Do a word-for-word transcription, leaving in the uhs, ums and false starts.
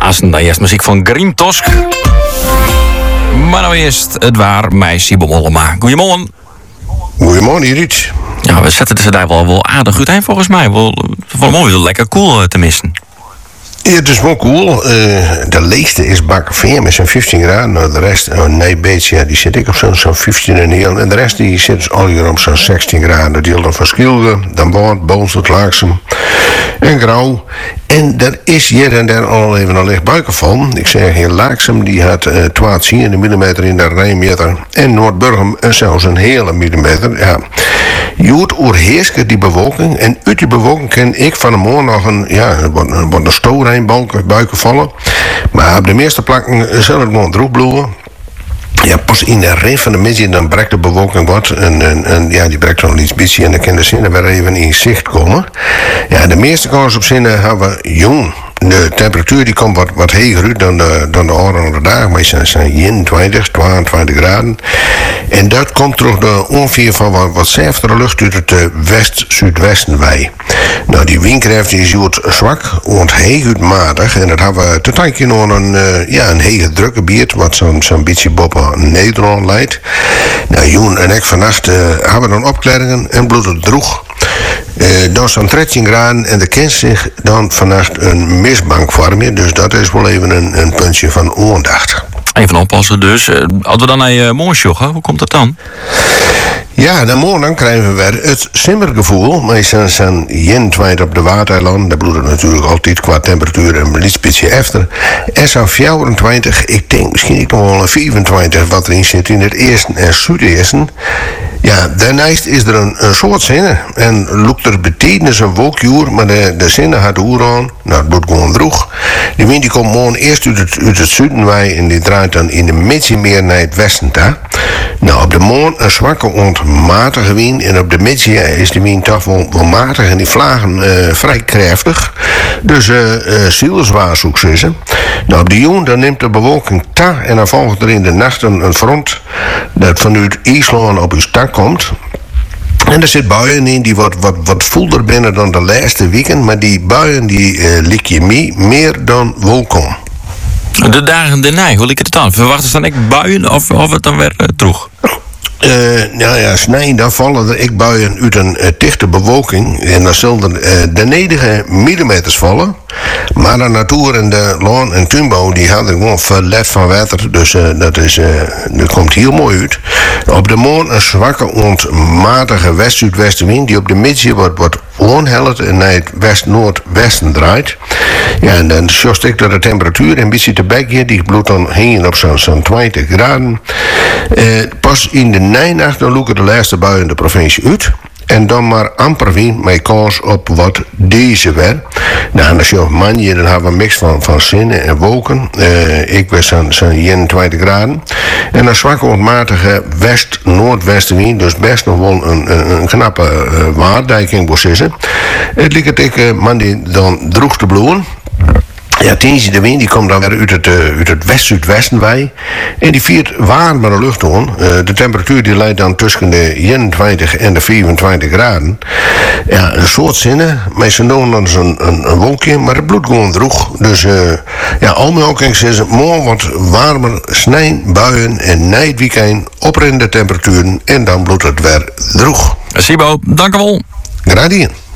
Pasen, dan eerst muziek van Green Tosk. Maar nou eerst het waar, mij Sibo Mollema. Goedemorgen. Goedemorgen, Irit. Ja, we zetten ze daar wel, wel aardig goed eind volgens mij. Wel, wel mooi, wel lekker cool te missen. Ja, het is wel cool. Uh, de leegste is Bakkerveer met zo'n vijftien graden. Nou, de rest, oh nee, beetje, ja, die zit ik op zo'n zo'n vijftien en heel. En de rest die zit dus al hier op zo'n zestien graden. Dat deel dan van Schilde, dan Boord, Boonsel, Laaksem en Grauw. En er is hier en daar al even een licht buiken van. Ik zeg hier Laaksem, die had uh, twaalf millimeter in de rijmeter. En Noordburgum uh, zelfs een hele millimeter. Ja. Je hoort oerheerske die bewolking. En uit die bewolking ken ik van de morgen nog een, ja, wat, wat een stoorrijnbalk buiken vallen. Maar op de meeste plakken zal het gewoon droog bloeien. Ja, pas in de rest van de middag dan breekt de bewolking wat. En, en, en ja, die breekt dan iets beetje en dan kan de zinnen weer even in zicht komen. Ja, de meeste kans op zinnen hebben we jong. De temperatuur die komt wat, wat hoger uit dan de, dan de andere dagen. Meestal zijn eenentwintig, tweeëntwintig graden. En dat komt terug de ongeveer van wat, wat zeftere lucht uit het uh, west-zuidwesten wij. Nou, die windkracht die is wat zwak, want heel matig. En dat hebben we te danken aan een, uh, ja, een hele drukke biert, wat zo'n zo'n beetje boven Nederland leidt. Nou, Joen en ik vannacht uh, hebben dan opklaringen en bloed het droeg. Uh, dan zo'n dertien graden en er kent zich dan vannacht een mistbank vormen. Dus dat is wel even een, een puntje van aandacht. Even oppassen dus. Uh, als we dan naar uh, morgen joggen, hoe komt dat dan? Ja, dan morgen dan krijgen we weer het simmergevoel. Maar zo'n zo'n eenentwintig op de Waardeiland. Daar bloedt het natuurlijk altijd qua temperatuur een beetje efter. En zo'n vierentwintig, ik denk misschien ik nog wel een vierentwintig wat erin zit in het eerste en zuideersten. Ja, daarnaast is er een, een soort zinnen. En loopt er betekenis een wolkjuur, maar de, de zinnen had oer aan. Nou, het wordt gewoon droeg. De wind die komt morgen eerst uit het, uit het zuiden wij en die draait dan in de middag meer naar het westen toe. Nou, op de morgen een zwakke ontmatige wind en op de middag is de wind toch wel, wel matig en die vlagen uh, vrij krachtig. Dus uh, uh, zielswaarschuwing is ze. Nou, op de jong dan neemt de bewolking ta en dan volgt er in de nacht een, een front dat vanuit IJsland op uw tak komt. En er zit buien in die wat, wat, wat voelder binnen dan de laatste weken, maar die buien die uh, lik je mee meer dan wolkom. De dagen daarna, hoe ligt het dan? Verwachten ze dan echt buien of, of het dan weer uh, droeg? Uh, nou ja, nee, dan vallen er ik buien uit een uh, dichte bewolking. En dan zullen er uh, de nedige millimeters vallen. Maar de natuur en de laan en tuinbouw die hadden gewoon verlet van water. Dus uh, dat, is, uh, dat komt heel mooi uit. Op de morgen een zwakke ontmatige west-zuidwestenwind die op de middag wordt, wordt onhellend en naar het west-noordwesten draait. Ja, en dan zocht ik dat de temperatuur een beetje te bekje, die bloedt dan heen op zo'n zo'n twintig graden. Uh, pas in de nijnacht dan loeken de laatste buien de provincie uit. En dan maar amper wind met kans op wat deze weer. Nou, en als je op manje, dan hebben we een mix van, van zinnen en wolken. Uh, ik was zo'n zo eenentwintig graden. En een zwakke ontmatige west-noordwestenwind. Dus best nog wel een, een, een knappe uh, waardijking was is. Het lijkt ik uh, man die dan droeg te bloeien. Ja, tijdens de wind die komt dan weer uit het, uh, uit het west-zuidwesten wij. En die viert warmere lucht aan. Uh, de temperatuur die leidt dan tussen de eenentwintig en de vierentwintig graden. Ja, een soort zinnen. Meestal doen dan een, een, een wolkje, maar het bloedt gewoon droeg. Dus uh, ja, al mijn opkings is het morgen wat warmer, snijn, buien en na het weekend oprende temperaturen. En dan bloedt het weer droeg. Sibo, dank u wel. Graag gedaan.